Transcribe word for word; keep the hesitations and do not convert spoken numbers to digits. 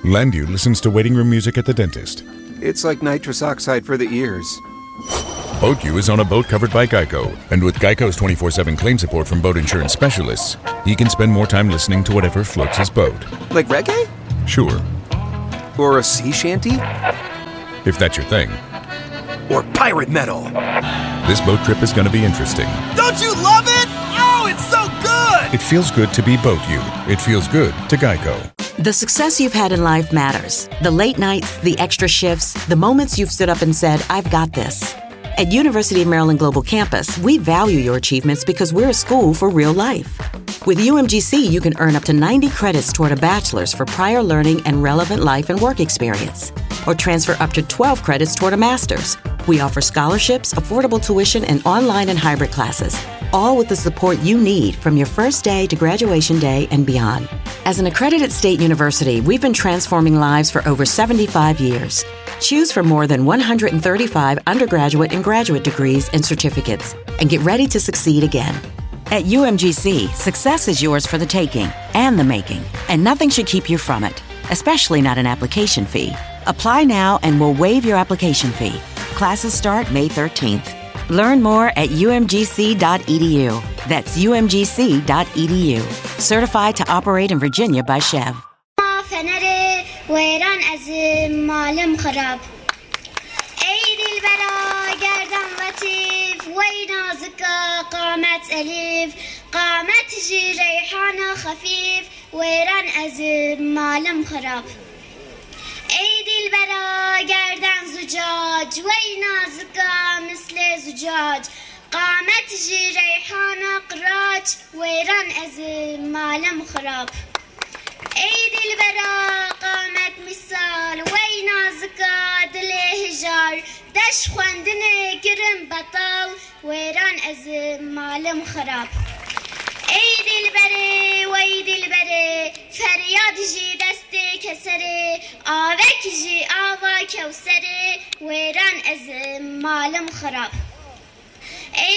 Landu listens to waiting room music at the dentist. It's like nitrous oxide for the ears. BoatU is on a boat covered by Geico, and with Geico's twenty-four seven claim support from boat insurance specialists, he can spend more time listening to whatever floats his boat. Like reggae? Sure. Or a sea shanty? If that's your thing. Or pirate metal. This boat trip is going to be interesting. Don't you love it? Oh, it's so good! It feels good to be BoatU. It feels good to Geico. The success you've had in life matters. The late nights, the extra shifts, the moments you've stood up and said, I've got this. At University of Maryland Global Campus, we value your achievements because we're a school for real life. With U M G C, you can earn up to ninety credits toward a bachelor's for prior learning and relevant life and work experience, or transfer up to twelve credits toward a master's. We offer scholarships, affordable tuition, and online and hybrid classes, all with the support you need from your first day to graduation day and beyond. As an accredited state university, we've been transforming lives for over seventy-five years. Choose from more than one hundred thirty-five undergraduate and graduate degrees and certificates, and get ready to succeed again. At U M G C, success is yours for the taking and the making, and nothing should keep you from it, especially not an application fee. Apply now and we'll waive your application fee. Classes start May thirteenth. Learn more at U M G C dot E D U. That's U M G C dot E D U. Certified to operate in Virginia by Chev. ويران از مالم خراب ای دلبرا گردن لطیف وی نازکا قامت الف قامت جی ریحان خفیف ویران از مالم خراب ای دلبرا گردن زجاج وی نازکا مثل زجاج قامت جی ریحان قراج ویران از مالم خراب ای دلبرا قامت مثال وی نازکا دل هجار دش خواندن گرم بطال ویران از مالم خراب ای دلبره وی دلبره فریاد جی دست کسره آوک جی آوا کوسره ویران از مالم خراب